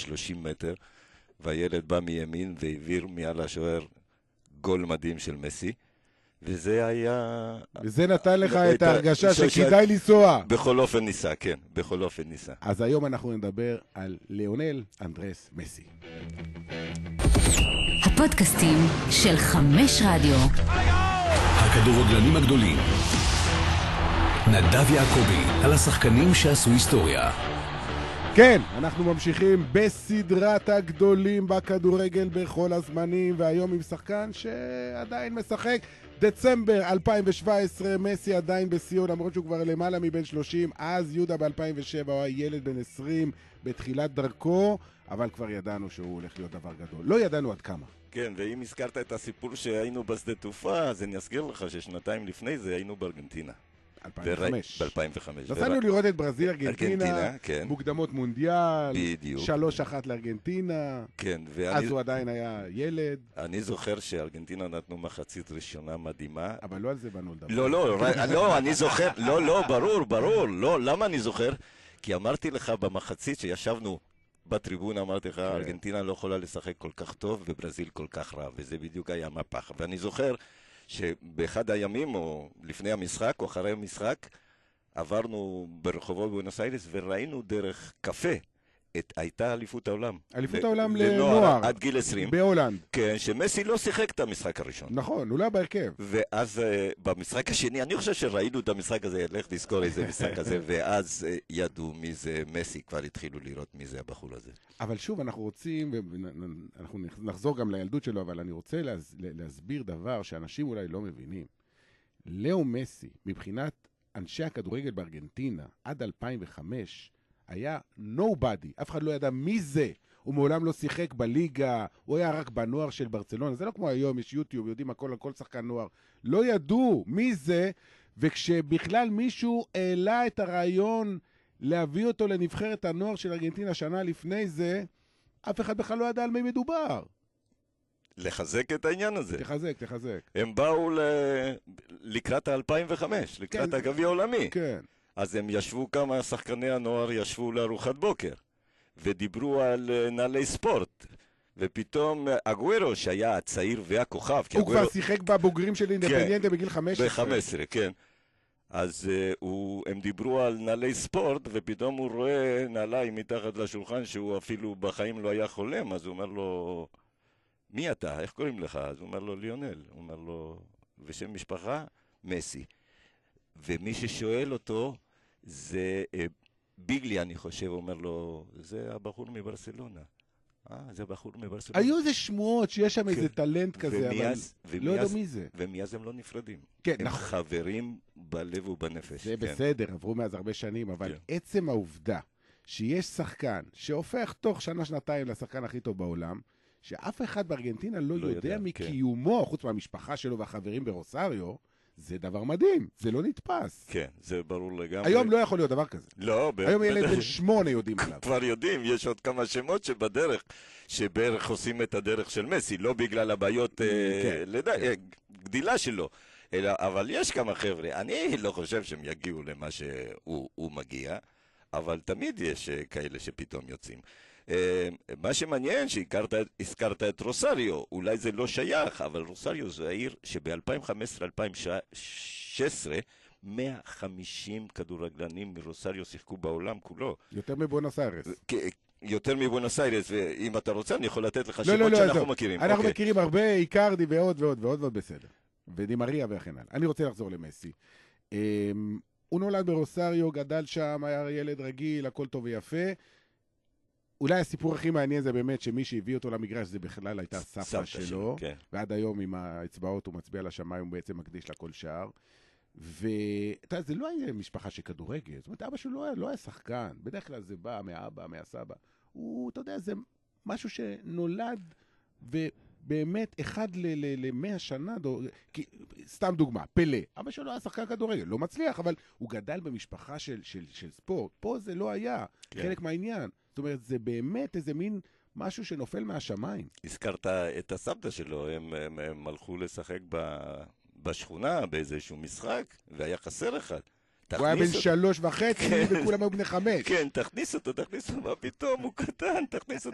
30 מטר, והילד בא מימין והעביר מעל השוער גול מדהים של מסי, וזה היה... וזה נתן לך את ההרגשה שכדאי לנסוע. בכל אופן ניסה, כן, בכל אופן ניסה. אז היום אנחנו נדבר על ליאונל אנדרס מסי. הפודקאסטים של 5 רדיו. הכדורגלנים הגדולים. נדב יעקבי, על השחקנים שעשו היסטוריה. כן, אנחנו ממשיכים בסדרת הגדולים בכדורגל בכל הזמנים, והיום עם שחקן שעדיין משחק. דצמבר 2017, מסי עדיין בסיום, למרות שהוא כבר למעלה מבין 30, אז יהודה ב-2007, הוא היה ילד בן 20 בתחילת דרכו, אבל כבר ידענו שהוא הולך להיות דבר גדול. לא ידענו עד כמה. כן, ואם הזכרת את הסיפור שהיינו בשדה תעופה, אז אני אזכיר לך ששנתיים לפני זה היינו בארגנטינה. 2005. ב-2005. נסענו לראות את ברזיל, ארגנטינה, כן. מוקדמות מונדיאל, בדיוק. 3-1 לארגנטינה, כן, אז הוא עדיין היה ילד. אני זוכר שארגנטינה נתנו מחצית ראשונה מדהימה. אבל לא על זה באנו לדבר. לא, אני זוכר, ברור, לא, למה אני זוכר? כי אמרתי לך במחצית שישבנו בטריבונה, אמרתי לך, ארגנטינה לא יכולה לשחק כל כך טוב וברזיל כל כך רע, וזה בדיוק היה מהפך. ואני זוכר שבאחד הימים, או לפני המשחק, או אחרי המשחק, עברנו ברחובות בואנוס איירס וראינו דרך קפה, הייתה אליפות העולם. אליפות העולם לנוער. עד גיל 20. בהולנד. כן, שמסי לא שיחק את המשחק הראשון. נכון, הוא לא היה בהרכב. ואז במשחק השני, אני חושב שראינו את המשחק הזה, לך תזכור איזה משחק הזה, ואז ידעו מי זה מסי, כבר התחילו לראות מי זה הבחור הזה. אבל שוב, אנחנו רוצים, אנחנו נחזור גם לילדות שלו, אבל אני רוצה להסביר דבר שאנשים אולי לא מבינים. לאו מסי, מבחינת אנשי הכדורגל בארגנטינה, עד 2005, היה nobody, אף אחד לא ידע מי זה. הוא מעולם לא שיחק בליגה, הוא היה רק בנוער של ברצלונה. זה לא כמו היום, יש יוטיוב, יודעים הכל על כל שחקן נוער. לא ידעו מי זה, וכשבכלל מישהו העלה את הרעיון להביא אותו לנבחרת הנוער של ארגנטינה שנה לפני זה, אף אחד בכלל לא ידע על מי מדובר. לחזק את העניין הזה. תחזק. הם באו לקראת ה-2005, לקראת הגביע העולמי. כן. אז הם ישבו, כמה שחקני הנוער ישבו לארוחת בוקר, ודיברו על נעלי ספורט, ופתאום אגוארו, שהיה הצעיר והכוכב, הוא כבר שיחק בבוגרים של אינדפנדיאנטה בגיל 15. ב-15, כן. אז הם דיברו על נעלי ספורט, ופתאום הוא רואה נעליים מתחת לשולחן, שהוא אפילו בחיים לא היה חולם, אז הוא אומר לו, מי אתה? איך קוראים לך? אז הוא אומר לו, ליאונל. הוא אומר לו, ושם משפחה? מסי. ומי ששואל אותו, זה ביגלי, אני חושב, אומר לו, זה הבחור מברסלונה. זה הבחור מברסלונה. היו איזה שמועות שיש שם איזה טלנט כזה, אבל לא יודע מי זה. ומאז הם לא נפרדים. כן, הם חברים בלב ובנפש. זה בסדר, עברו מאז הרבה שנים, אבל עצם העובדה שיש שחקן שהופך תוך שנה-שנתיים לשחקן הכי טוב בעולם, שאף אחד בארגנטינה לא יודע מקיומו, חוץ מהמשפחה שלו והחברים ברוסריו, זה דבר מדהים, זה לא נתפס. כן, זה ברור לגמרי. היום לא יכול להיות דבר כזה. לא, היום ילד בן 8 יודעים עליו. כבר יודעים, יש עוד כמה שמות שבדרך, שבערך עושים את הדרך של מסי, לא בגלל הבעיות גדילה שלו, אבל יש כמה חבר'ה, אני לא חושב שהם יגיעו למה שהוא מגיע, אבל תמיד יש כאלה שפתאום יוצאים. מה שמעניין שהזכרת את רוסריו, אולי זה לא שייך, אבל רוסריו זה העיר שב-2015-2016 150 כדורגלנים מרוסריו שיחקו בעולם כולו. יותר מבואנוס איירס. יותר מבואנוס איירס, ואם אתה רוצה אני יכול לתת לך שמות שאנחנו מכירים. אנחנו מכירים הרבה, איקרדי ועוד ועוד ועוד בסדר. ודימריה וכן הלאה. אני רוצה לחזור למסי. הוא נולד ברוסריו, גדל שם, היה ילד רגיל, הכל טוב ויפה. אולי הסיפור הכי מעניין זה באמת שמי שהביא אותו למגרש זה בכלל הייתה סבתא שלו, כן. ועד היום עם האצבעות הוא מצביע לשמיים, הוא בעצם מקדיש לכל שער. ואתה יודע, זה לא היה משפחה של כדורגל, זאת אומרת, אבא שלו לא היה שחקן, בדרך כלל זה בא מהאבא, מהסבא. הוא, אתה יודע, זה משהו שנולד ובאמת אחד ל-100 שנה, סתם דוגמה, פלא. אבא שלו היה שחקן כדורגל, לא מצליח, אבל הוא גדל במשפחה של ספורט. פה זה לא היה חלק מהעניין. זאת אומרת, זה באמת איזה מין משהו שנופל מהשמיים. הזכרת את הסבתא שלו, הם הלכו לשחק בשכונה באיזשהו משחק, והיה חסר אחד. הוא היה בן 3.5 וכולם היו בני 5. כן, תכניס אותו, מה פתאום, הוא קטן, תכניס אותו.